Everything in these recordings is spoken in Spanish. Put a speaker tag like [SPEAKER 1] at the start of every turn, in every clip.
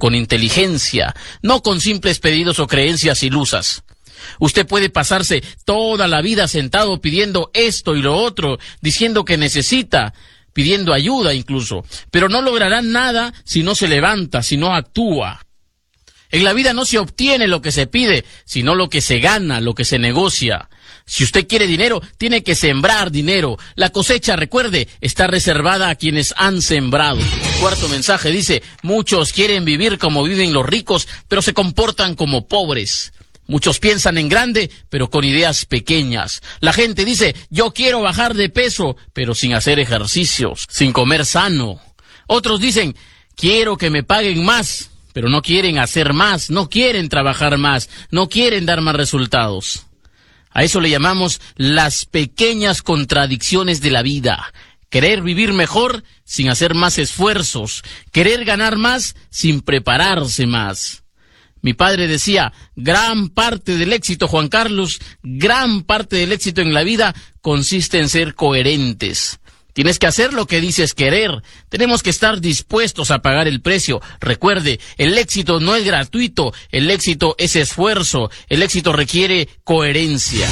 [SPEAKER 1] con inteligencia, no con simples pedidos o creencias ilusas. Usted puede pasarse toda la vida sentado pidiendo esto y lo otro, diciendo que necesita, pidiendo ayuda incluso, pero no logrará nada si no se levanta, si no actúa. En la vida no se obtiene lo que se pide, sino lo que se gana, lo que se negocia. Si usted quiere dinero, tiene que sembrar dinero. La cosecha, recuerde, está reservada a quienes han sembrado. Cuarto mensaje dice, muchos quieren vivir como viven los ricos, pero se comportan como pobres. Muchos piensan en grande, pero con ideas pequeñas. La gente dice, yo quiero bajar de peso, pero sin hacer ejercicios, sin comer sano. Otros dicen, quiero que me paguen más, pero no quieren hacer más, no quieren trabajar más, no quieren dar más resultados. A eso le llamamos las pequeñas contradicciones de la vida. Querer vivir mejor sin hacer más esfuerzos, querer ganar más sin prepararse más. Mi padre decía, gran parte del éxito, Juan Carlos, gran parte del éxito en la vida consiste en ser coherentes. Tienes que hacer lo que dices querer. Tenemos que estar dispuestos a pagar el precio. Recuerde, el éxito no es gratuito, el éxito es esfuerzo, el éxito requiere coherencia.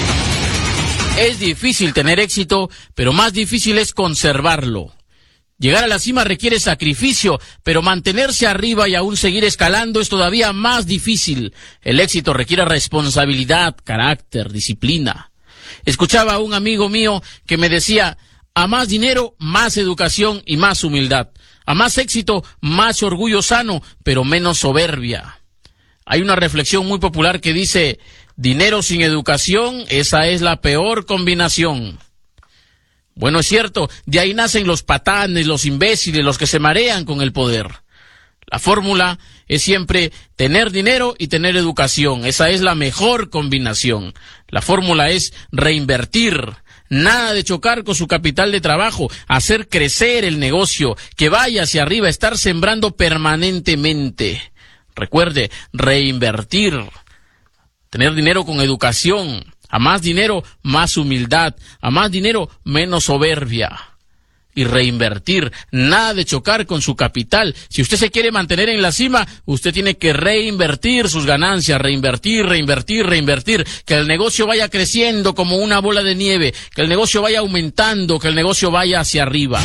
[SPEAKER 1] Es difícil tener éxito, pero más difícil es conservarlo. Llegar a la cima requiere sacrificio, pero mantenerse arriba y aún seguir escalando es todavía más difícil. El éxito requiere responsabilidad, carácter, disciplina. Escuchaba a un amigo mío que me decía, a más dinero, más educación y más humildad. A más éxito, más orgullo sano, pero menos soberbia. Hay una reflexión muy popular que dice, dinero sin educación, esa es la peor combinación. Bueno, es cierto, de ahí nacen los patanes, los imbéciles, los que se marean con el poder. La fórmula es siempre tener dinero y tener educación. Esa es la mejor combinación. La fórmula es reinvertir. Nada de chocar con su capital de trabajo, hacer crecer el negocio, que vaya hacia arriba, estar sembrando permanentemente. Recuerde, reinvertir. Tener dinero con educación. A más dinero, más humildad. A más dinero, menos soberbia. Y reinvertir. Nada de chocar con su capital. Si usted se quiere mantener en la cima, usted tiene que reinvertir sus ganancias. Reinvertir. Que el negocio vaya creciendo como una bola de nieve. Que el negocio vaya aumentando. Que el negocio vaya hacia arriba.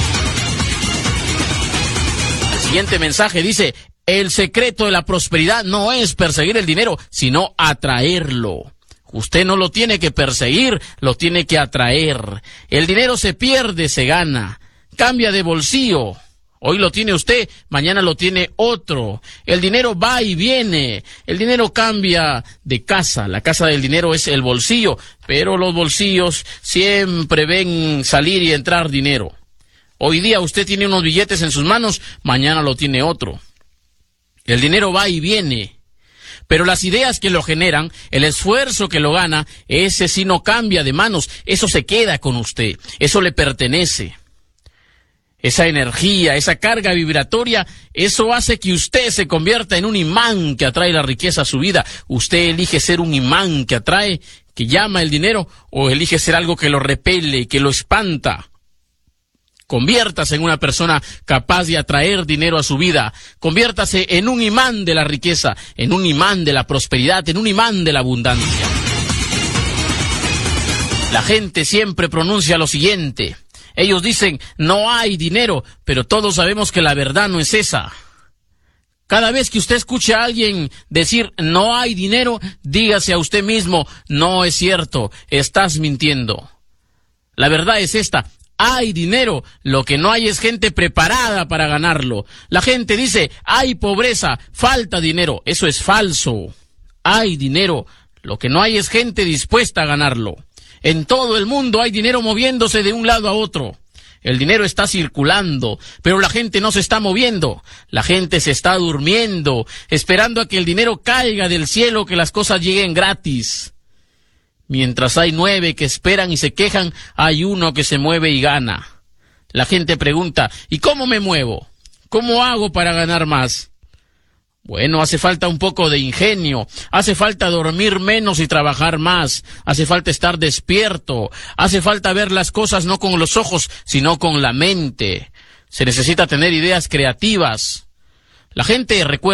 [SPEAKER 1] El siguiente mensaje dice, el secreto de la prosperidad no es perseguir el dinero, sino atraerlo. Usted no lo tiene que perseguir, lo tiene que atraer. El dinero se pierde, se gana. Cambia de bolsillo. Hoy lo tiene usted, mañana lo tiene otro. El dinero va y viene. El dinero cambia de casa. La casa del dinero es el bolsillo, pero los bolsillos siempre ven salir y entrar dinero. Hoy día usted tiene unos billetes en sus manos, mañana lo tiene otro. El dinero va y viene. Pero las ideas que lo generan, el esfuerzo que lo gana, ese sí no cambia de manos, eso se queda con usted, eso le pertenece. Esa energía, esa carga vibratoria, eso hace que usted se convierta en un imán que atrae la riqueza a su vida. Usted elige ser un imán que atrae, que llama el dinero, o elige ser algo que lo repele, que lo espanta. Conviértase en una persona capaz de atraer dinero a su vida. Conviértase en un imán de la riqueza, en un imán de la prosperidad, en un imán de la abundancia. La gente siempre pronuncia lo siguiente. Ellos dicen, no hay dinero, pero todos sabemos que la verdad no es esa. Cada vez que usted escuche a alguien decir, no hay dinero, dígase a usted mismo, no es cierto, estás mintiendo. La verdad es esta. Hay dinero, lo que no hay es gente preparada para ganarlo. La gente dice, hay pobreza, falta dinero. Eso es falso. Hay dinero, lo que no hay es gente dispuesta a ganarlo. En todo el mundo hay dinero moviéndose de un lado a otro. El dinero está circulando, pero la gente no se está moviendo. La gente se está durmiendo, esperando a que el dinero caiga del cielo, que las cosas lleguen gratis. Mientras hay 9 que esperan y se quejan, hay uno que se mueve y gana. La gente pregunta, ¿y cómo me muevo? ¿Cómo hago para ganar más? Bueno, hace falta un poco de ingenio, hace falta dormir menos y trabajar más, hace falta estar despierto, hace falta ver las cosas no con los ojos, sino con la mente. Se necesita tener ideas creativas. La gente recuerda